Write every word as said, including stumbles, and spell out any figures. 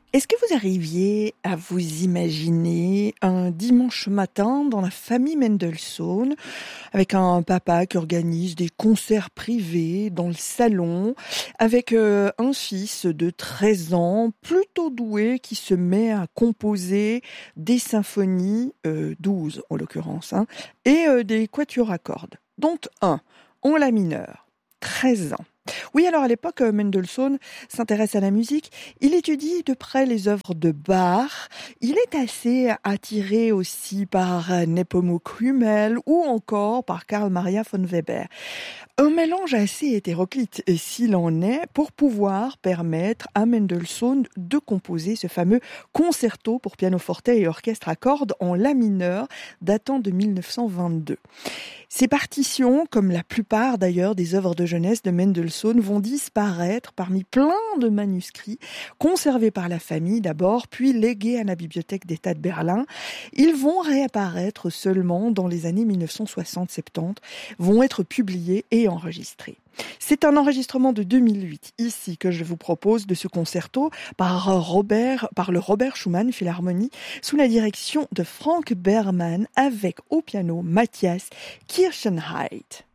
Est-ce que vous arriviez à vous imaginer un dimanche matin dans la famille Mendelssohn, avec un papa qui organise des concerts privés dans le salon, avec euh, un fils de treize ans, plutôt doué, qui se met à composer des symphonies, euh, douze en l'occurrence, hein, et euh, des quatuors à cordes, dont un en la mineur, treize ans. Oui, alors à l'époque, euh, Mendelssohn s'intéresse à la musique. Il étudie de près les œuvres de Bach. Il est assez attiré aussi par euh, Nepomuk Hummel ou encore par Karl Maria von Weber. Un mélange assez hétéroclite, et s'il en est, pour pouvoir permettre à Mendelssohn de composer ce fameux concerto pour pianoforte et orchestre à cordes en la mineur datant de mille neuf cent vingt-deux. Ces partitions, comme la plupart d'ailleurs des œuvres de jeunesse de Mendelssohn, vont disparaître parmi plein de manuscrits conservés par la famille d'abord, puis légués à la Bibliothèque d'État de Berlin. Ils vont réapparaître seulement dans les années mille neuf cent soixante soixante-dix, vont être publiés et enregistrés. C'est un enregistrement de deux mille huit, ici, que je vous propose de ce concerto par Robert, par le Robert Schumann Philharmonie, sous la direction de Frank Berman, avec au piano Matthias Kirchenheit.